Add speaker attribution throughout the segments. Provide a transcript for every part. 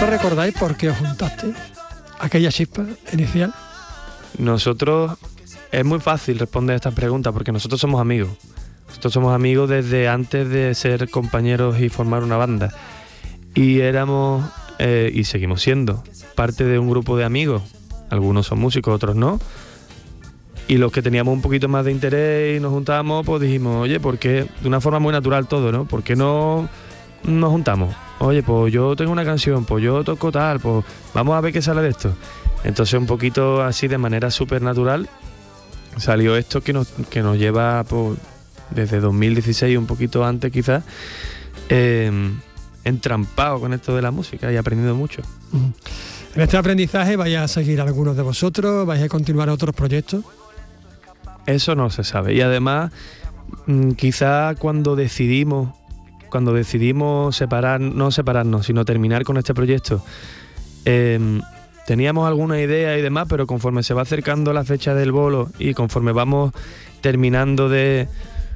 Speaker 1: ¿Vosotros recordáis por qué os juntaste? Aquella chispa inicial.
Speaker 2: Nosotros, es muy fácil responder a estas preguntas porque nosotros somos amigos. Nosotros somos amigos desde antes de ser compañeros y formar una banda. Y éramos, y seguimos siendo, parte de un grupo de amigos. Algunos son músicos, otros no. Y los que teníamos un poquito más de interés y nos juntábamos, pues dijimos, oye, ¿por qué? De una forma muy natural todo, ¿no? ¿Por qué no nos juntamos? Oye, pues yo tengo una canción, pues yo toco tal, pues vamos a ver qué sale de esto. Entonces un poquito así, de manera súper natural, salió esto que nos lleva pues, desde 2016, un poquito antes quizás, entrampado con esto de la música y aprendiendo mucho.
Speaker 1: En este aprendizaje vais a seguir algunos de vosotros, vais a continuar otros proyectos.
Speaker 2: Eso no se sabe. Y además, quizá cuando decidimos no separarnos, sino terminar con este proyecto, teníamos alguna idea y demás, pero conforme se va acercando la fecha del bolo y conforme vamos terminando de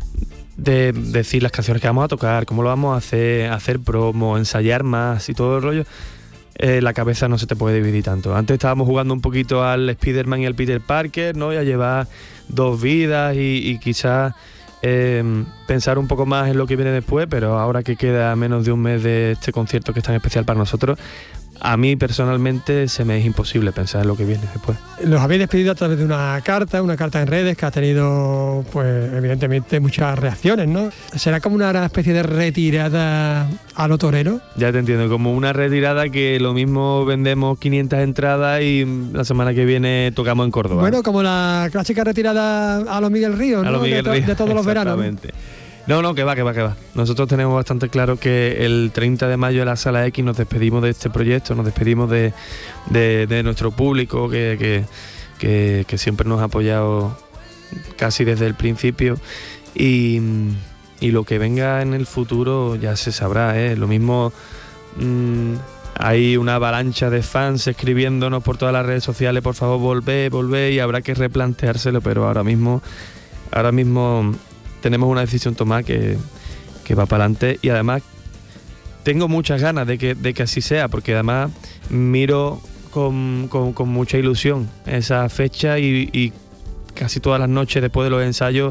Speaker 2: decir las canciones que vamos a tocar, cómo lo vamos a hacer promo, ensayar más y todo el rollo, la cabeza no se te puede dividir tanto. Antes estábamos jugando un poquito al Spider-Man y al Peter Parker, ¿no? Y a llevar 2 vidas y quizás pensar un poco más en lo que viene después, pero ahora que queda menos de un mes de este concierto que es tan especial para nosotros, a mí personalmente se me es imposible pensar en lo que viene después.
Speaker 1: Los habéis despedido a través de una carta en redes que ha tenido, pues evidentemente, muchas reacciones, ¿no? ¿Será como una especie de retirada a lo torero?
Speaker 2: Ya te entiendo, como una retirada que lo mismo vendemos 500 entradas y la semana que viene tocamos en Córdoba.
Speaker 1: Bueno, como la clásica retirada a lo Miguel Ríos, ¿no? De todos los veranos.
Speaker 2: Exactamente. No, que va. Nosotros tenemos bastante claro que el 30 de mayo en la Sala X nos despedimos de este proyecto, nos despedimos de nuestro público que siempre nos ha apoyado casi desde el principio y lo que venga en el futuro ya se sabrá, ¿eh? Lo mismo, hay una avalancha de fans escribiéndonos por todas las redes sociales, por favor volvé, y habrá que replanteárselo, pero ahora mismo tenemos una decisión tomada que va para adelante y además tengo muchas ganas de que así sea, porque además miro con mucha ilusión esa fecha y casi todas las noches después de los ensayos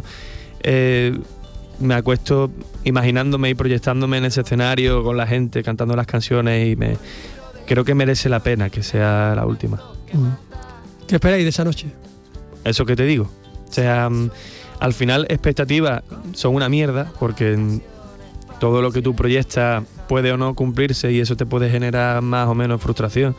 Speaker 2: me acuesto imaginándome y proyectándome en ese escenario con la gente cantando las canciones y creo que merece la pena que sea la última.
Speaker 1: ¿Qué esperáis de esa noche?
Speaker 2: Eso que te digo, o sea, al final expectativas son una mierda porque todo lo que tú proyectas puede o no cumplirse y eso te puede generar más o menos frustración.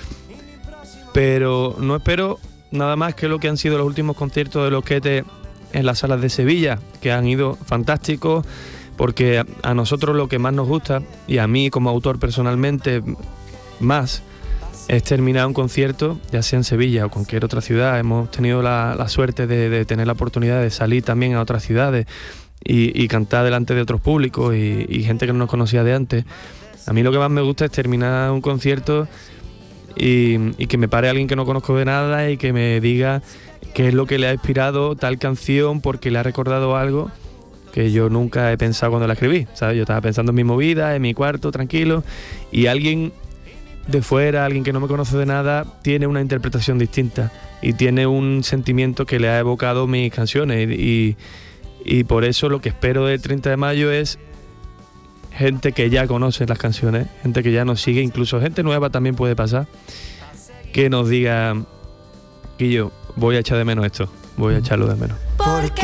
Speaker 2: Pero no espero nada más que lo que han sido los últimos conciertos de Los Quetes en las salas de Sevilla, que han ido fantásticos, porque a nosotros lo que más nos gusta, y a mí como autor personalmente más, es terminar un concierto, ya sea en Sevilla o cualquier otra ciudad. Hemos tenido la suerte de tener la oportunidad de salir también a otras ciudades y cantar delante de otros públicos y gente que no nos conocía de antes. A mí lo que más me gusta es terminar un concierto y que me pare alguien que no conozco de nada y que me diga qué es lo que le ha inspirado tal canción porque le ha recordado algo que yo nunca he pensado cuando la escribí, ¿sabes? Yo estaba pensando en mi movida, en mi cuarto, tranquilo, y alguien de fuera, alguien que no me conoce de nada, tiene una interpretación distinta y tiene un sentimiento que le ha evocado mis canciones y por eso lo que espero del 30 de mayo es gente que ya conoce las canciones, gente que ya nos sigue, incluso gente nueva también puede pasar, que nos diga, Guillo, voy a echar de menos esto, voy a echarlo de menos.
Speaker 3: Porque